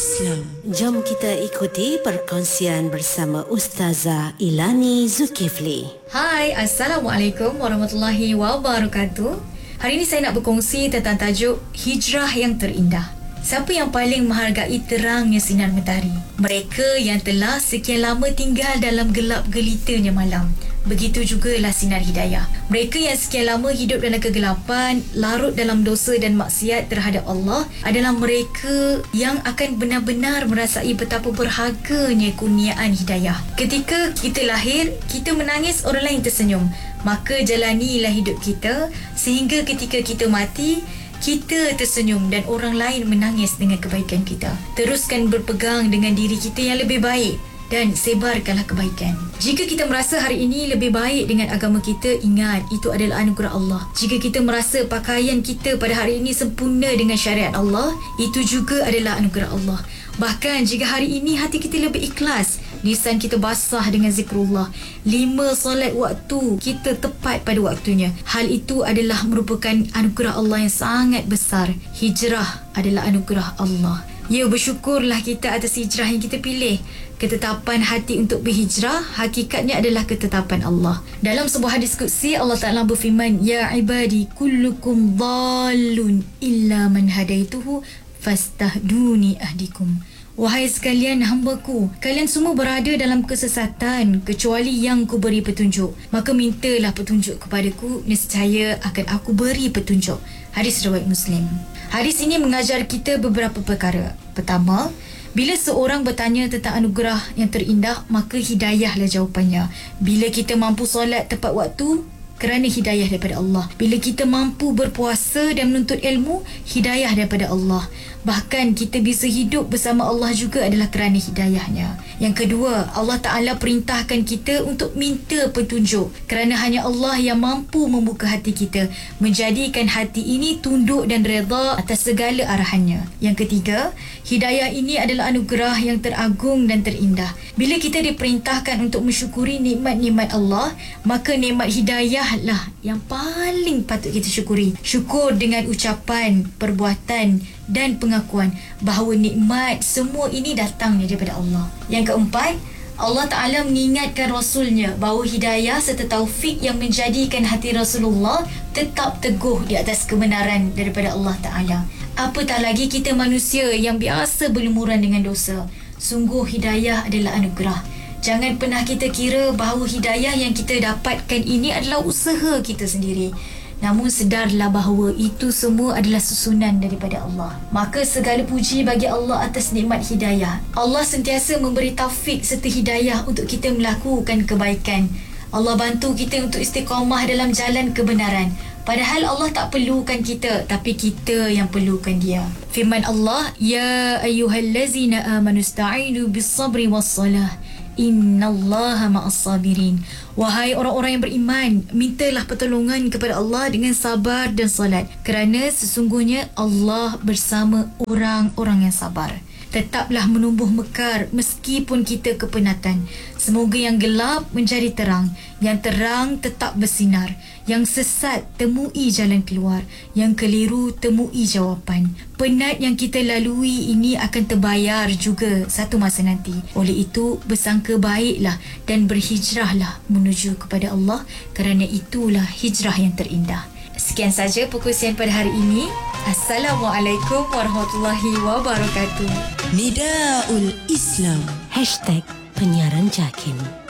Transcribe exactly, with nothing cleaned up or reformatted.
Islam. Jom kita ikuti perkongsian bersama Ustazah Ilani Zulkifli. Hai, Assalamualaikum warahmatullahi wabarakatuh. Hari ini saya nak berkongsi tentang tajuk Hijrah yang terindah. Siapa yang paling menghargai terangnya sinar matahari? Mereka yang telah sekian lama tinggal dalam gelap gelitanya malam. Begitu jugalah sinar hidayah. Mereka yang sekian lama hidup dalam kegelapan, larut dalam dosa dan maksiat terhadap Allah adalah mereka yang akan benar-benar merasai betapa berharganya kurniaan hidayah. Ketika kita lahir, kita menangis, orang lain tersenyum. Maka jalanilah hidup kita sehingga ketika kita mati, kita tersenyum dan orang lain menangis dengan kebaikan kita. Teruskan berpegang dengan diri kita yang lebih baik dan sebarkanlah kebaikan. Jika kita merasa hari ini lebih baik dengan agama kita, ingat itu adalah anugerah Allah. Jika kita merasa pakaian kita pada hari ini sempurna dengan syariat Allah, itu juga adalah anugerah Allah. Bahkan jika hari ini hati kita lebih ikhlas, lisan kita basah dengan zikrullah, lima solat waktu kita tepat pada waktunya, hal itu adalah merupakan anugerah Allah yang sangat besar. Hijrah adalah anugerah Allah. Ya, bersyukurlah kita atas hijrah yang kita pilih. Ketetapan hati untuk berhijrah hakikatnya adalah ketetapan Allah. Dalam sebuah hadis qudsi, Allah Ta'ala berfirman, Ya ibadi kullukum dhalun illa man hadaituhu fastahduni ahdikum. Wahai sekalian hambaku, kalian semua berada dalam kesesatan kecuali yang ku beri petunjuk. Maka mintalah petunjuk kepadaku, nescaya akan aku beri petunjuk. Hadis riwayat Muslim. Hadis ini mengajar kita beberapa perkara. Pertama, bila seorang bertanya tentang anugerah yang terindah, maka hidayahlah jawapannya. Bila kita mampu solat tepat waktu, kerana hidayah daripada Allah. Bila kita mampu berpuasa dan menuntut ilmu, hidayah daripada Allah. Bahkan kita bisa hidup bersama Allah juga adalah kerana hidayahnya. Yang kedua, Allah Ta'ala perintahkan kita untuk minta petunjuk, kerana hanya Allah yang mampu membuka hati kita, menjadikan hati ini tunduk dan redha atas segala arahannya. Yang ketiga, hidayah ini adalah anugerah yang teragung dan terindah. Bila kita diperintahkan untuk mensyukuri nikmat-nikmat Allah, maka nikmat hidayah lah yang paling patut kita syukuri. Syukur dengan ucapan, perbuatan dan pengakuan bahawa nikmat semua ini datangnya daripada Allah. Yang keempat, Allah Ta'ala mengingatkan Rasulnya bahawa hidayah serta taufik yang menjadikan hati Rasulullah tetap teguh di atas kebenaran daripada Allah Ta'ala. Apatah lagi kita manusia yang biasa berlumuran dengan dosa. Sungguh hidayah adalah anugerah. Jangan pernah kita kira bahawa hidayah yang kita dapatkan ini adalah usaha kita sendiri. Namun sedarlah bahawa itu semua adalah susunan daripada Allah. Maka segala puji bagi Allah atas nikmat hidayah. Allah sentiasa memberi taufik serta hidayah untuk kita melakukan kebaikan. Allah bantu kita untuk istiqamah dalam jalan kebenaran. Padahal Allah tak perlukan kita, tapi kita yang perlukan Dia. Firman Allah, Ya ayyuhallazina amanu sta'inu bis-sabri was-salah. Innallaha ma'as-sabirin. Wahai orang-orang yang beriman, mintalah pertolongan kepada Allah dengan sabar dan salat, kerana sesungguhnya Allah bersama orang-orang yang sabar. Tetaplah menumbuh mekar meskipun kita kepenatan. Semoga yang gelap menjadi terang, yang terang tetap bersinar, yang sesat temui jalan keluar, yang keliru temui jawapan. Penat yang kita lalui ini akan terbayar juga satu masa nanti. Oleh itu, bersangka baiklah dan berhijrahlah menuju kepada Allah, kerana itulah hijrah yang terindah. Sekian saja perkongsian pada hari ini. Assalamualaikum warahmatullahi wabarakatuh. Nidaul Islam. Hashtag Penyiaran Jakim.